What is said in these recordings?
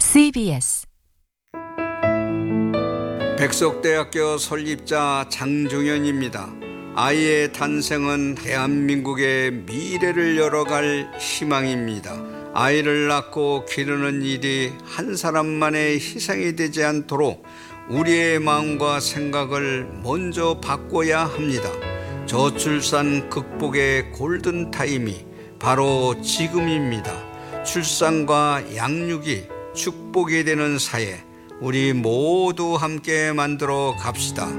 CBS 백석대학교 설립자 장종현입니다. 아이의 탄생은 대한민국의 미래를 열어갈 희망입니다. 아이를 낳고 기르는 일이 한 사람만의 희생이 되지 않도록 우리의 마음과 생각을 먼저 바꿔야 합니다. 저출산 극복의 골든타임이 바로 지금입니다. 출산과 양육이 축복이 되는 사회, 우리 모두 함께 만들어 갑시다.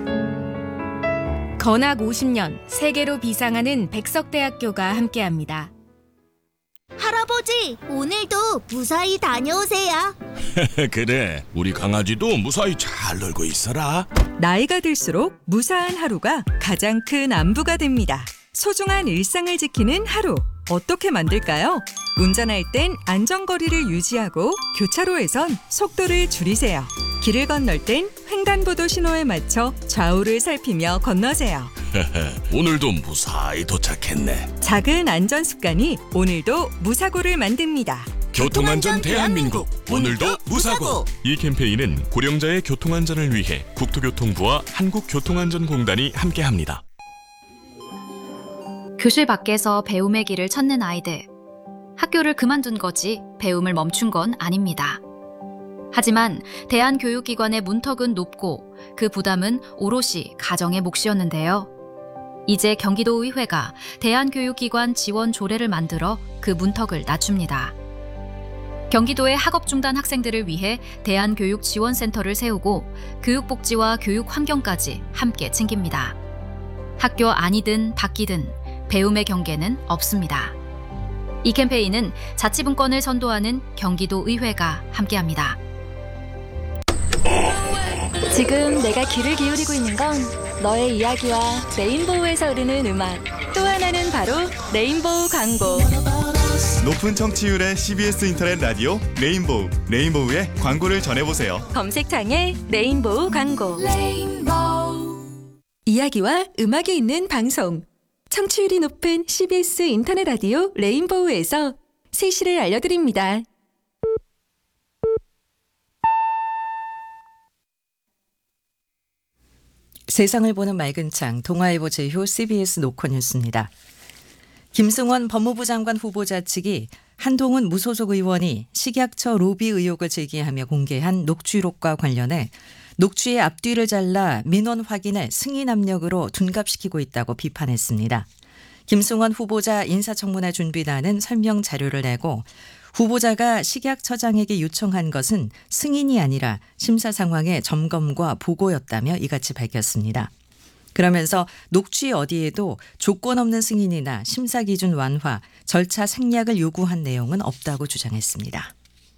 건학 50년 세계로 비상하는 백석대학교가 함께합니다. 할아버지, 오늘도 무사히 다녀오세요. 그래, 우리 강아지도 무사히 잘 놀고 있어라. 나이가 들수록 무사한 하루가 가장 큰 안부가 됩니다. 소중한 일상을 지키는 하루, 어떻게 만들까요? 운전할 땐 안전거리를 유지하고 교차로에선 속도를 줄이세요. 길을 건널 땐 횡단보도 신호에 맞춰 좌우를 살피며 건너세요. 오늘도 무사히 도착했네. 작은 안전 습관이 오늘도 무사고를 만듭니다. 교통안전 대한민국, 오늘도 무사고. 이 캠페인은 고령자의 교통안전을 위해 국토교통부와 한국교통안전공단이 함께합니다. 교실 밖에서 배움의 길을 찾는 아이들. 학교를 그만둔 거지 배움을 멈춘 건 아닙니다. 하지만 대한교육기관의 문턱은 높고 그 부담은 오롯이 가정의 몫이었는데요. 이제 경기도의회가 대한교육기관 지원 조례를 만들어 그 문턱을 낮춥니다. 경기도의 학업 중단 학생들을 위해 대한교육지원센터를 세우고 교육복지와 교육환경까지 함께 챙깁니다. 학교 안이든 밖이든 배움의 경계는 없습니다. 이 캠페인은 자치분권을 선도하는 경기도의회가 함께합니다. 지금 내가 귀를 기울이고 있는 건 너의 이야기와 레인보우에서 흐르는 음악, 또 하나는 바로 레인보우 광고. 높은 청취율의 CBS 인터넷 라디오 레인보우, 레인보우의 광고를 전해보세요. 검색창에 레인보우 광고. 이야기와 음악이 있는 방송, 청취율이 높은 CBS 인터넷 라디오 레인보우에서 세시를 알려드립니다. 세상을 보는 맑은 창, 동아일보 제휴 CBS 노컷뉴스입니다. 김승원 법무부 장관 후보자 측이 한동훈 무소속 의원이 식약처 로비 의혹을 제기하며 공개한 녹취록과 관련해 녹취의 앞뒤를 잘라 민원 확인을 승인 압력으로 둔갑시키고 있다고 비판했습니다. 김승원 후보자 인사청문회 준비단은 설명 자료를 내고 후보자가 식약처장에게 요청한 것은 승인이 아니라 심사 상황의 점검과 보고였다며 이같이 밝혔습니다. 그러면서 녹취 어디에도 조건 없는 승인이나 심사 기준 완화, 절차 생략을 요구한 내용은 없다고 주장했습니다.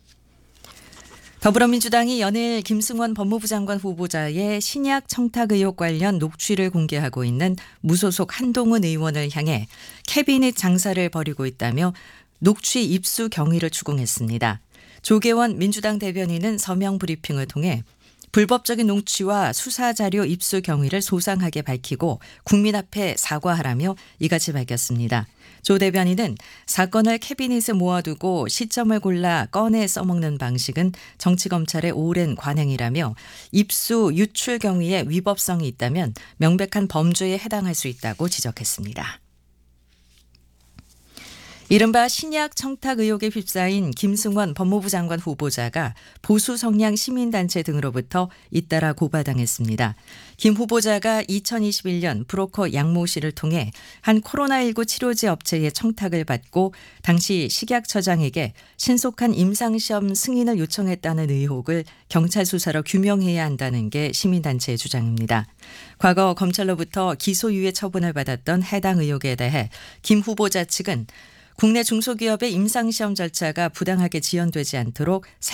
더불어민주당이 연일 김승원 법무부 장관 후보자의 신약 청탁 의혹 관련 녹취를 공개하고 있는 무소속 한동훈 의원을 향해 캐비닛 장사를 벌이고 있다며 녹취 입수 경위를 추궁했습니다. 조계원 민주당 대변인은 서명 브리핑을 통해 불법적인 녹취와 수사자료 입수 경위를 소상하게 밝히고 국민 앞에 사과하라며 이같이 밝혔습니다. 조 대변인은 사건을 캐비닛에 모아두고 시점을 골라 꺼내 써먹는 방식은 정치검찰의 오랜 관행이라며 입수, 유출 경위에 위법성이 있다면 명백한 범죄에 해당할 수 있다고 지적했습니다. 이른바 신약 청탁 의혹에 휩싸인 김승원 법무부 장관 후보자가 보수 성향 시민단체 등으로부터 잇따라 고발당했습니다. 김 후보자가 2021년 브로커 양모 씨를 통해 한 코로나19 치료제 업체의 청탁을 받고 당시 식약처장에게 신속한 임상시험 승인을 요청했다는 의혹을 경찰 수사로 규명해야 한다는 게 시민단체의 주장입니다. 과거 검찰로부터 기소유예 처분을 받았던 해당 의혹에 대해 김 후보자 측은 국내 중소기업의 임상시험 절차가 부당하게 지연되지 않도록